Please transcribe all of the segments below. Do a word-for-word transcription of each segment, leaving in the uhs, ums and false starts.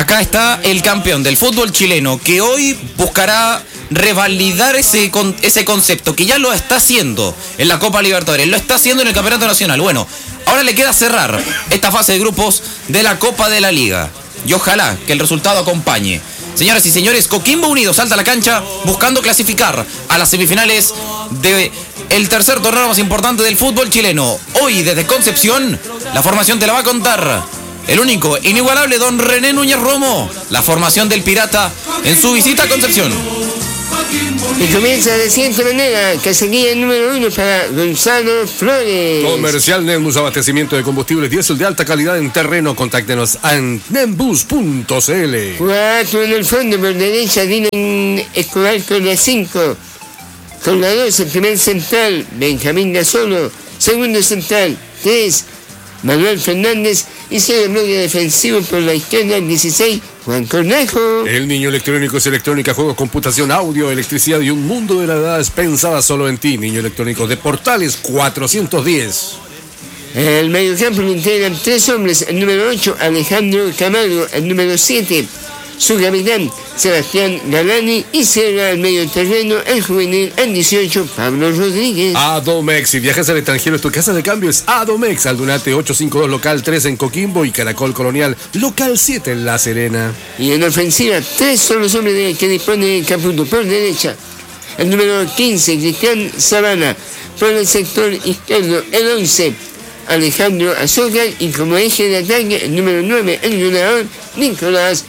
Acá está el campeón del fútbol chileno, que hoy buscará revalidar ese, con, ese concepto, que ya lo está haciendo en la Copa Libertadores, lo está haciendo en el Campeonato Nacional. Bueno, ahora le queda cerrar esta fase de grupos de la Copa de la Liga. Y ojalá que el resultado acompañe. Señoras y señores, Coquimbo Unido salta a la cancha buscando clasificar a las semifinales del tercer torneo más importante del fútbol chileno. Hoy, desde Concepción, la formación te la va a contar el único, inigualable Don René Núñez Romo, la formación del Pirata en su visita a Concepción. Y comienza de la siguiente manera: cacería número uno para Gonzalo Flores. Comercial Nembus, abastecimiento de combustibles diésel de alta calidad en terreno. Contáctenos en nembus punto c l. Cuatro en el fondo, por derecha, Dylan Escobar con la cinco. Con la dos, el primer central, Benjamín Gasolo. Segundo central, tres, Manuel Fernández. Y sigue el bloque defensivo por la izquierda, el dieciséis, Juan Cornejo. El niño electrónico es electrónica, juegos, computación, audio, electricidad y un mundo de la edad pensada solo en ti. Niño electrónico de Portales cuatrocientos diez. El mediocampo lo integran tres hombres: el número ocho, Alejandro Camargo; el número siete, su capitán, Sebastián Galani; y cierra el medio terreno, el juvenil, el dieciocho, Pablo Rodríguez. Adomex, si viajas al extranjero, tu casa de cambio es Adomex. Aldunate ochocientos cincuenta y dos, local tres en Coquimbo, y Caracol Colonial, local siete en La Serena. Y en ofensiva, tres son los hombres de, que dispone el Caputo. Por derecha, el número quince, Cristian Sabana; por el sector izquierdo, el once, Alejandro Azócar; y como eje de ataque, el número nueve, el violador, Nicolás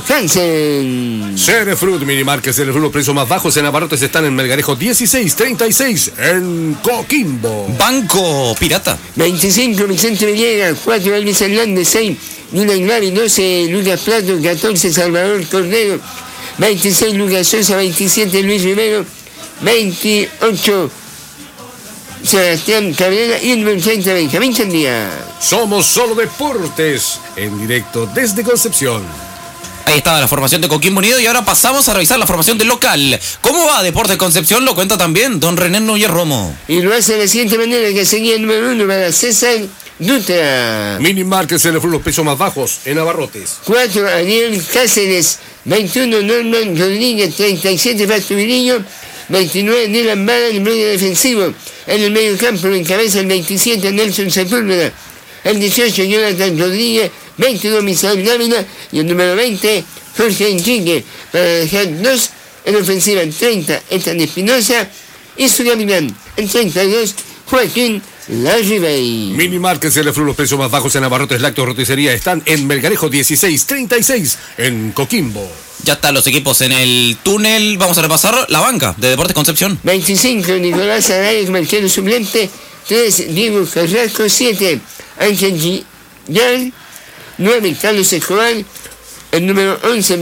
Johansen. Cerefruit, Minimarket Cerefruit, los precios más bajos en abarrotes están en Melgarejo dieciséis treinta y seis en Coquimbo. Banco Pirata. veinticinco, Vicente Villegas; cuatro, Elvis Hernández; seis, Luna Glavi; doce, Lucas Plato; catorce, Salvador Cordero; veintiséis, Lucas Sosa; veintisiete, Luis Rivero; veintiocho, Sebastián Cabrera; y el número treinta, Benjamín Chandía. Somos Solo Deportes, en directo desde Concepción. Ahí estaba la formación de Coquimbo Unido y ahora pasamos a revisar la formación del local. ¿Cómo va Deportes Concepción? Lo cuenta también Don René Núñez Romo. Y lo hace de la siguiente manera: que seguía el número uno para César Dutra. Minimarket Cerefruit, los precios más bajos en abarrotes. cuatro, Ariel Cáceres; veintiuno, Norman Rodríguez; treinta y siete, Pasto Virillo; veintinueve, Dylan Vara, en el bloque defensivo. En el medio campo lo encabeza el veintisiete, Nelson Sepúlveda; el dieciocho, Jonathan Rodríguez; veintidós, Misael Dávila; y el número veinte, Jorge Enrique, para dejar dos en ofensiva. En treinta, Ethan Espinosa; y su capitán, en treinta y dos, Joaquín Larribey. Minimarket Cerefruit, los precios más bajos en abarrotes, lácteos, roticería están en Melgarejo dieciséis treinta y seis en Coquimbo. Ya están los equipos en el túnel. Vamos a repasar la banca de Deportes Concepción. veinticinco, Nicolás Arayes, marquero suplente; tres, Diego Carrasco; siete, Ángel Gillard; nueve, Carlos Escobar; el número once,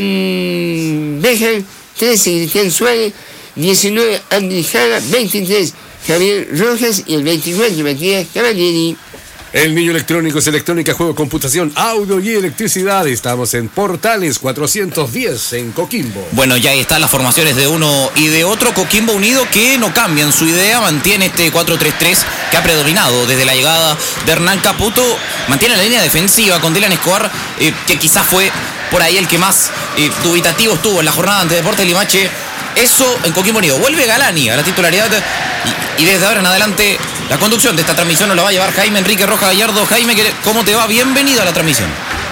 Brian Bejar; trece, Cristian Suárez; diecinueve, Andy Jara; veintitrés, Javier Rojas; y el veinticuatro, Matías Cavalieri. El niño electrónico es electrónica, juego, computación, audio y electricidad. Estamos en Portales cuatrocientos diez en Coquimbo. Bueno, ya ahí están las formaciones de uno y de otro. Coquimbo Unido, que no cambian su idea, mantiene este cuatro tres tres que ha predominado desde la llegada de Hernán Caputo. Mantiene la línea defensiva con Dylan Escobar, eh, que quizás fue por ahí el que más eh, dubitativo estuvo en la jornada ante Deportes Limache. Eso en Coquimbo Unido. Vuelve Galani a la titularidad y, y desde ahora en adelante la conducción de esta transmisión nos la va a llevar Jaime Enrique Roja Gallardo. Jaime, ¿cómo te va? Bienvenido a la transmisión.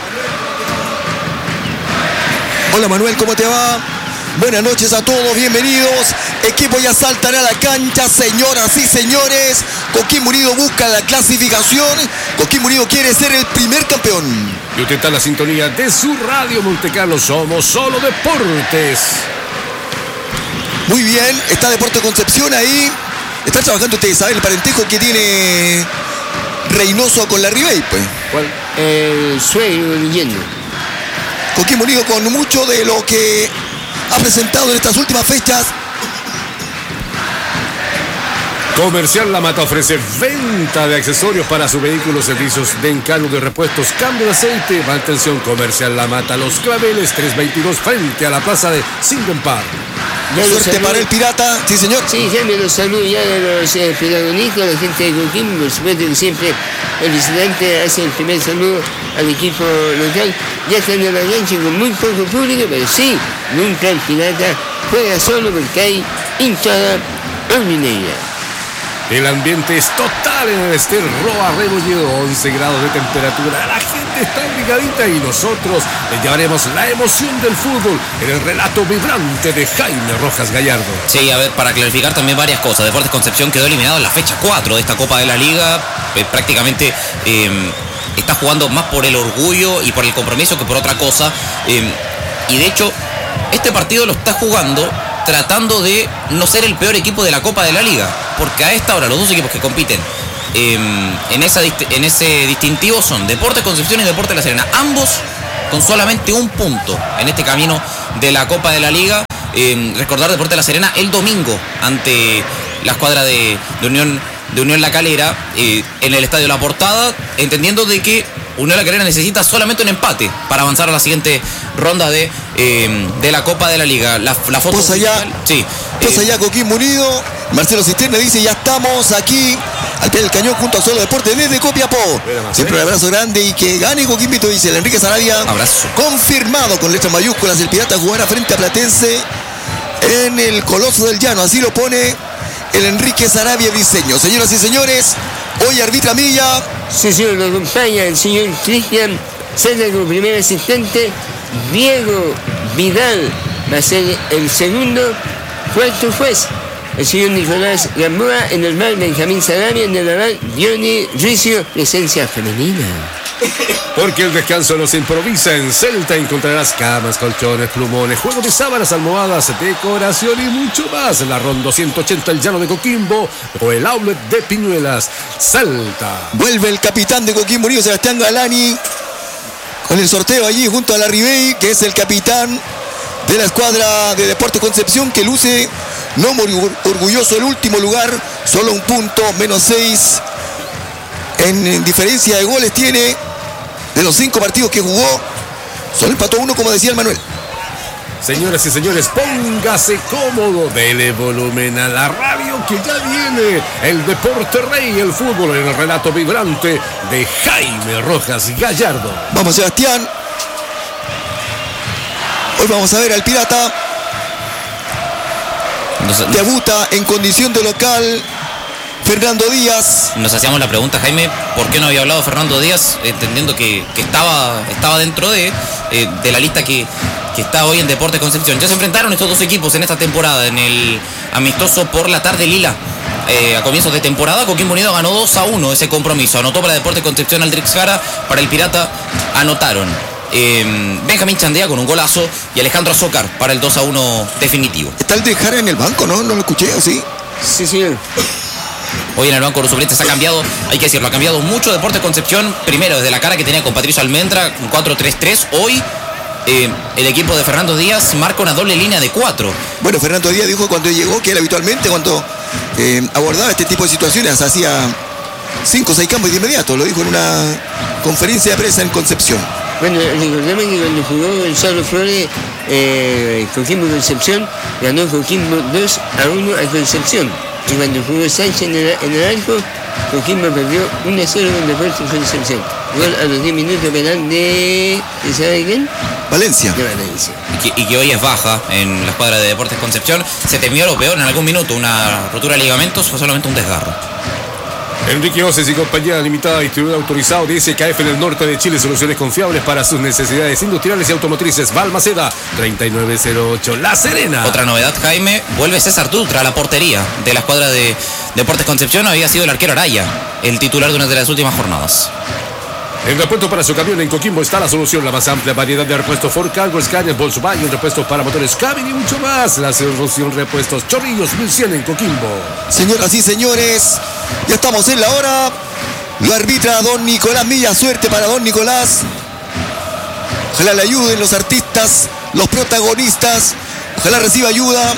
Hola Manuel, ¿cómo te va? Buenas noches a todos, bienvenidos. Equipo ya saltará a la cancha, señoras y señores. Coquimbo Unido busca la clasificación. Coquimbo Unido quiere ser el primer campeón. Y usted está en la sintonía de su radio Montecarlo. Somos Solo Deportes. Muy bien, está Deportes Concepción ahí. Están trabajando, ustedes saben, el parentesco que tiene Reynoso con Larribey, pues. ¿Cuál? El suegro leyendo. Coquimbo Unido con mucho de lo que ha presentado en estas últimas fechas. Comercial La Mata ofrece venta de accesorios para su vehículo, servicios de encargo de repuestos, cambio de aceite, mantención. Comercial La Mata, Los Claveles, trescientos veintidós, frente a la plaza de Sindenpar. Suerte para el Pirata, sí señor. Sí, Jaime, los saludos ya de los eh, protagonistas, la gente de Coquimbo, por supuesto que siempre el visitante hace el primer saludo al equipo local. Ya está en la cancha con muy poco público, pero sí, nunca el Pirata juega solo porque hay hinchada albinegra. El ambiente es total en el Ester Roa Rebolledo, once grados de temperatura. La gente está abrigadita y nosotros les llevaremos la emoción del fútbol en el relato vibrante de Jaime Rojas Gallardo. Sí, a ver, para clarificar también varias cosas. Deportes Concepción quedó eliminado en la fecha cuatro de esta Copa de la Liga. Eh, prácticamente eh, está jugando más por el orgullo y por el compromiso que por otra cosa. Eh, y de hecho, este partido lo está jugando tratando de no ser el peor equipo de la Copa de la Liga, porque a esta hora los dos equipos que compiten eh, en, esa, en ese distintivo son Deportes Concepción y Deportes La Serena, ambos con solamente un punto en este camino de la Copa de la Liga. Eh, recordar Deportes La Serena el domingo ante la escuadra de, de Unión de Unión La Calera eh, en el Estadio La Portada, entendiendo de que Unión La Calera necesita solamente un empate para avanzar a la siguiente ronda de, eh, de la Copa de la Liga. La, la foto pues allá, sí, pues eh, allá Coquimbo Unido, Marcelo Cisterna dice, ya estamos aquí al pie del cañón junto a Solo Deporte desde Copiapó. Siempre un abrazo grande y que gane Coquimbito, dice el Enrique Sarabia. Abrazo. Confirmado con letras mayúsculas, el Pirata jugará frente a Platense en el Coloso del Llano, así lo pone el Enrique Sarabia Briceño. Señoras y señores, hoy arbitra Milla. Sí, señor, lo acompaña el señor Cristian César como primer asistente. Diego Vidal va a ser el segundo. Cuarto juez, el señor Nicolás Gamboa. En el bar, Benjamín Sarabia. En el bar, Diony Ricio, presencia femenina. Porque el descanso no se improvisa. En Celta encontrarás camas, colchones, plumones, juegos de sábanas, almohadas, decoración y mucho más. La Ronda ciento ochenta, el Llano de Coquimbo, o el outlet de Piñuelas, Celta. Vuelve el capitán de Coquimbo Unido, Sebastián Galani, con el sorteo allí junto a la Ribey, que es el capitán de la escuadra de Deportes Concepción, que luce no muy orgulloso el último lugar, solo un punto, menos seis en diferencia de goles tiene. De los cinco partidos que jugó, solo empató uno, como decía el Manuel. Señoras y señores, póngase cómodo, dele volumen a la radio, que ya viene el Deporte Rey, el fútbol en el relato vibrante de Jaime Rojas Gallardo. Vamos, Sebastián. Hoy vamos a ver al Pirata. Nos, debuta en condición de local Fernando Díaz. Nos hacíamos la pregunta, Jaime, ¿por qué no había hablado Fernando Díaz? Entendiendo que, que estaba, estaba dentro de, eh, de la lista que, que está hoy en Deportes Concepción. Ya se enfrentaron estos dos equipos en esta temporada, en el amistoso por la tarde lila. Eh, a comienzos de temporada, Coquimbo Unido ganó dos a uno ese compromiso. Anotó para Deportes Concepción Aldrix Jara, para el Pirata anotaron eh, Benjamín Chandea con un golazo y Alejandro Azócar para el dos a uno definitivo. Está Aldrix Jara en el banco, ¿no? No lo escuché, ¿o sí? Sí, señor. Hoy en el banco de los suplentes ha cambiado, hay que decirlo, ha cambiado mucho Deportes Concepción. Primero, desde la cara que tenía con Patricio Almendra, un cuatro tres tres. Hoy eh, el equipo de Fernando Díaz marca una doble línea de cuatro. Bueno, Fernando Díaz dijo cuando llegó que él habitualmente cuando eh, abordaba este tipo de situaciones hacía cinco o seis cambios de inmediato. Lo dijo en una conferencia de prensa en Concepción. Bueno, recordemos que cuando jugó Gonzalo Flores, eh, Coquimbo Concepción, ganó Coquimbo dos a uno a Concepción. Y cuando jugó Sánchez en el, en el arco, Coquimbo perdió uno a cero con Deportes Concepción. Gol a los diez minutos penal de... ¿sabe quién? Valencia. De Valencia. Y que, y que hoy es baja en la escuadra de Deportes Concepción. Se temió lo peor en algún minuto, una rotura de ligamentos, fue solamente un desgarro. Enrique Oces y compañía limitada, distribuidor autorizado de S K F en el norte de Chile, soluciones confiables para sus necesidades industriales y automotrices. Balmaceda, treinta y nueve cero ocho, La Serena. Otra novedad, Jaime, vuelve César Dutra a la portería de la escuadra de Deportes Concepción. Había sido el arquero Araya, el titular de una de las últimas jornadas. En repuesto para su camión en Coquimbo está la solución, la más amplia variedad de repuestos Ford Cargo, Scania, Volkswagen, repuestos para motores Cabin y mucho más. La solución repuestos Chorrillos mil cien en Coquimbo. Señoras y señores, ya estamos en la hora. Lo arbitra don Nicolás Milla. Suerte para don Nicolás. Ojalá le ayuden los artistas, los protagonistas. Ojalá reciba ayuda.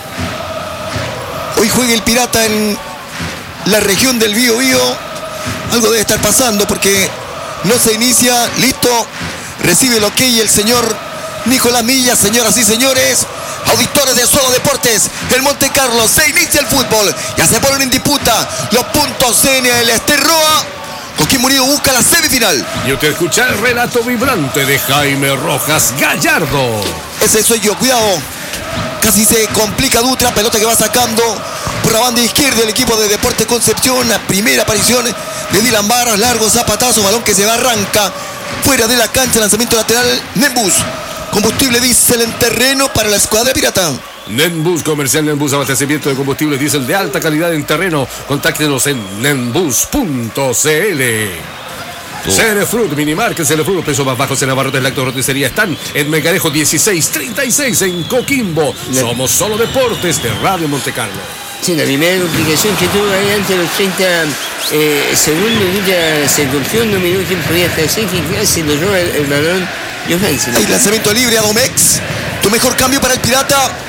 Hoy juega el Pirata en la región del Bío Bío. Algo debe estar pasando porque no se inicia. Listo. Recibe el ok el señor Nicolás Milla. Señoras y señores, auditores de Solo Deportes, el Monte Carlo, se inicia el fútbol. Ya se ponen en disputa los puntos en el Ester Roa. Coquimbo Unido busca la semifinal. Y usted escucha el relato vibrante de Jaime Rojas Gallardo. Ese soy yo, cuidado. Casi se complica Dutra, pelota que va sacando por la banda izquierda del equipo de Deportes Concepción. La primera aparición de Dylan Barras, largo zapatazo, balón que se va, arranca fuera de la cancha, lanzamiento lateral. Nembus, combustible diésel en terreno para la escuadra pirata. Nembus, comercial Nembus, abastecimiento de combustible diésel de alta calidad en terreno. Contáctenos en nembus punto c l. Cerefruit, Minimarket, Cerefruit, pesos más bajos en Abarrotes, Lactoroticería están en Megarejo dieciséis treinta y seis en Coquimbo. La... Somos Solo Deportes de Radio Montecarlo. Sí, la primera complicación que tuvo ahí antes de los treinta eh, segundos, ya se golpeó, no miró quién podía estar cerca y casi lo roba el, el balón Johansen. Hay lanzamiento libre a Domex. Tu mejor cambio para el Pirata.